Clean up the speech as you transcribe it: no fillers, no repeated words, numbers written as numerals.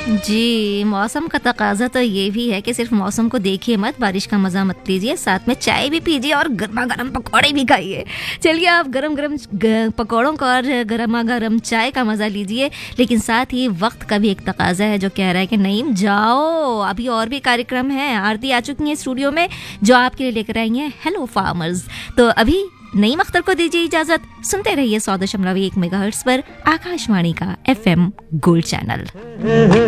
जी, मौसम का तकाज़ा तो ये भी है कि सिर्फ मौसम को देखिए मत, बारिश का मज़ा मत लीजिए, साथ में चाय भी पीजिए और गरमा-गरम पकौड़े भी खाइए। चलिए आप गरम-गरम पकौड़ों का और गरमा-गरम चाय का मज़ा लीजिए, लेकिन साथ ही वक्त का भी एक तकाज़ा है जो कह रहा है कि नईम जाओ, अभी और भी कार्यक्रम हैं। आरती आ चुकी हैं स्टूडियो में जो आपके लिए लेकर आई हैं हेलो फार्मर्स। तो अभी नईम अख्तर को दीजिए इजाजत। सुनते रहिए 100.1 मेगाहर्ट्ज़ पर आकाशवाणी का FM गोल्ड चैनल।